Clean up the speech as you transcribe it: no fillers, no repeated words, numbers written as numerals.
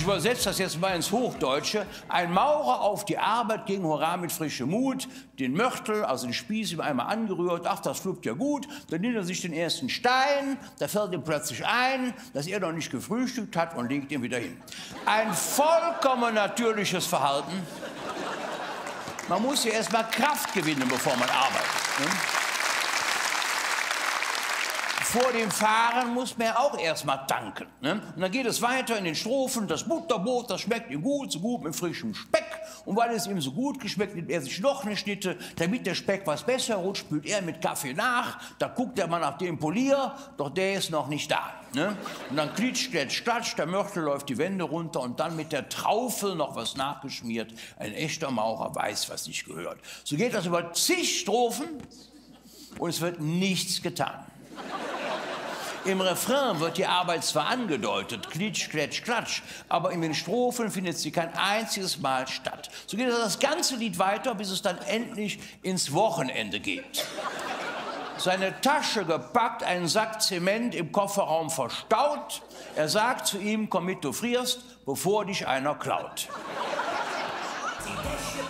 übersetze das jetzt mal ins Hochdeutsche. Ein Maurer auf die Arbeit ging, hurra, mit frischem Mut, den Mörtel, also den Spieß, ihm einmal angerührt. Ach, das fluppt ja gut. Dann nimmt er sich den ersten Stein, da fällt ihm plötzlich ein, dass er noch nicht gefrühstückt hat und legt ihn wieder hin. Ein vollkommen natürliches Verhalten. Man muss ja erst mal Kraft gewinnen, bevor man arbeitet. Ne? Vor dem Fahren muss man ja auch erst mal tanken. Ne? Und dann geht es weiter in den Strophen. Das Butterbrot, das schmeckt ihm gut, so gut mit frischem Speck. Und weil es ihm so gut geschmeckt, nimmt er sich noch eine Schnitte. Damit der Speck was besser rutscht, spült er mit Kaffee nach. Da guckt er mal nach dem Polier, doch der ist noch nicht da. Ne? Und dann klitscht, klatsch, der Mörtel läuft die Wände runter und dann mit der Traufe noch was nachgeschmiert. Ein echter Maurer weiß, was sich gehört. So geht das über zig Strophen und es wird nichts getan. Im Refrain wird die Arbeit zwar angedeutet, klitsch, klatsch, klatsch, aber in den Strophen findet sie kein einziges Mal statt. So geht das ganze Lied weiter, bis es dann endlich ins Wochenende geht. Seine Tasche gepackt, einen Sack Zement im Kofferraum verstaut. Er sagt zu ihm, komm mit, du frierst, bevor dich einer klaut.